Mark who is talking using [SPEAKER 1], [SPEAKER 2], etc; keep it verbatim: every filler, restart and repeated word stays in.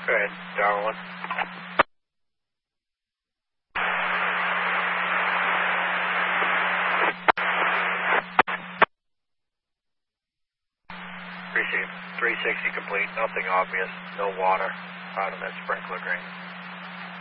[SPEAKER 1] Go ahead, Darwin. Appreciate it. three sixty complete, nothing obvious, no water out of that sprinkler drain.